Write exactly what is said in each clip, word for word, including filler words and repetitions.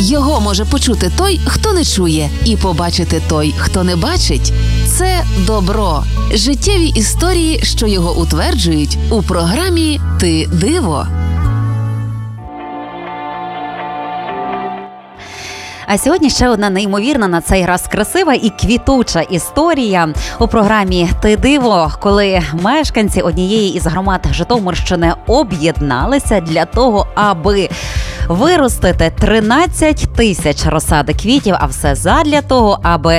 Його може почути той, хто не чує, і побачити той, хто не бачить. Це добро. Життєві історії, що його утверджують у програмі «Ти диво». А сьогодні ще одна неймовірна, на цей раз красива і квітуча історія у програмі «Ти диво», коли мешканці однієї із громад Житомирщини об'єдналися для того, аби виростити тринадцять тисяч розсади квітів, а все задля того, аби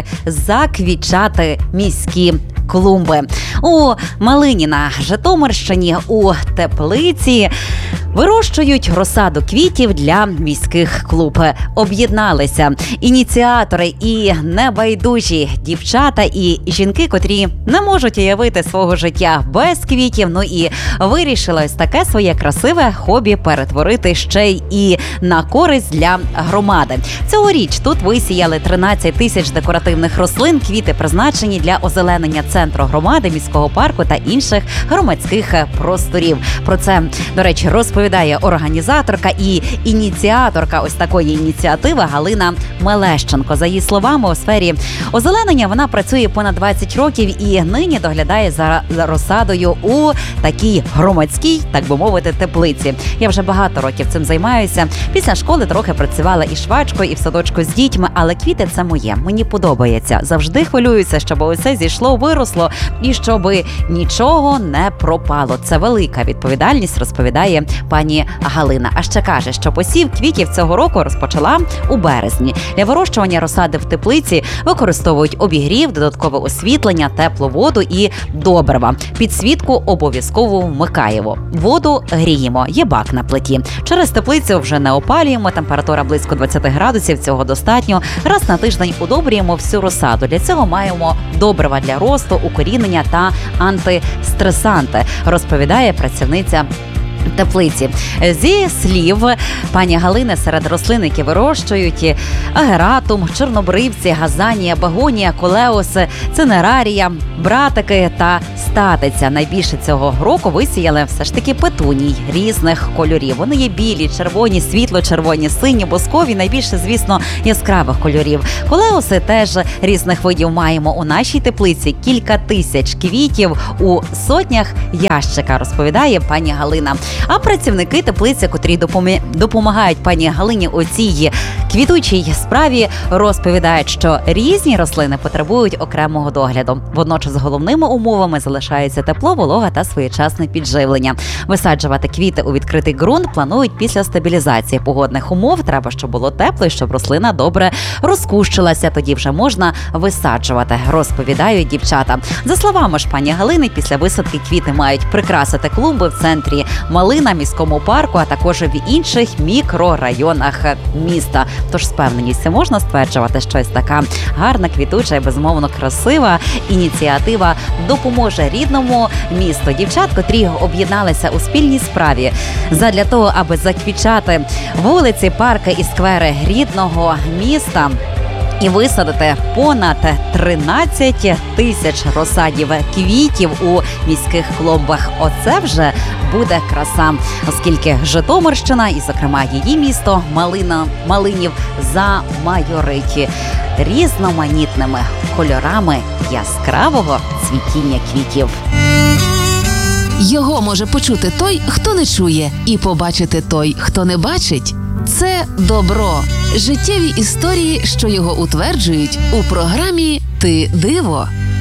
заквітчати міські клумби. У Малині на Житомирщині у теплиці вирощують розсаду квітів для міських клуб. Об'єдналися ініціатори і небайдужі дівчата і жінки, котрі не можуть уявити свого життя без квітів. Ну і вирішили ось таке своє красиве хобі перетворити ще й і на користь для громади. Цьогоріч тут висіяли тринадцять тисяч декоративних рослин. Квіти призначені для озеленення центру громади, міського парку та інших громадських просторів. Про це, до речі, розповідає організаторка і ініціаторка ось такої ініціативи Галина Мелещенко. За її словами, у сфері озеленення вона працює понад двадцять років і нині доглядає за розсадою у такій громадській, так би мовити, теплиці. Я вже багато років цим займаюся. Після школи трохи працювала і швачкою, і в садочку з дітьми, але квіти – це моє. Мені подобається. Завжди хвилююся, щоб усе зійшло, виросло і щоб нічого не пропало. Це велика відповідальність, розповідає пані Галина. А ще каже, що посів квітів цього року розпочала у березні. Для вирощування розсади в теплиці використовують обігрів, додаткове освітлення, теплу воду і добрива. Підсвітку обов'язково вмикаємо. Воду гріємо. Є бак на плиті. Через теплицю вже не опалюємо. Температура близько двадцять градусів. Цього достатньо. Раз на тиждень удобрюємо всю розсаду. Для цього маємо добрива для росту, укорінення та антистресанти, розповідає працівниця теплиці. Зі слів пані Галини, серед рослин, які вирощують: агератум, чорнобривці, газанія, бегонія, колеус, цинерарія, братики та статиця. Найбільше цього року висіяли все ж таки петуній різних кольорів. Вони є білі, червоні, світло-червоні, сині, бускові, найбільше, звісно, яскравих кольорів. Колеуси теж різних видів маємо у нашій теплиці. Кілька тисяч квітів у сотнях ящика, розповідає пані Галина. А працівники теплиці, котрі допомагають пані Галині у цій квітучій справі, розповідають, що різні рослини потребують окремого догляду. Водночас головними умовами залишаються тепло, волога та своєчасне підживлення. Висаджувати квіти у відкритий ґрунт планують після стабілізації погодних умов. Треба, щоб було тепло і щоб рослина добре розкущилася. Тоді вже можна висаджувати, розповідають дівчата. За словами ж пані Галини, після висадки квіти мають прикрасити клумби в центрі Малина, міському парку, а також в інших мікрорайонах міста. Тож з певненістю можна стверджувати, що ось така гарна, квітуча і безумовно красива ініціатива допоможе рідному місту. Дівчат, котрі об'єдналися у спільній справі задля того, аби заквітчати вулиці, парки і сквери рідного міста і висадити понад тринадцять тисяч розсадів квітів у міських клумбах. Оце вже буде краса, оскільки Житомирщина і, зокрема, її місто Малина, Малинів замайорить різноманітними кольорами яскравого цвітіння квітів. Його може почути той, хто не чує, і побачити той, хто не бачить. Це добро. Життєві історії, що його утверджують у програмі «Ти диво».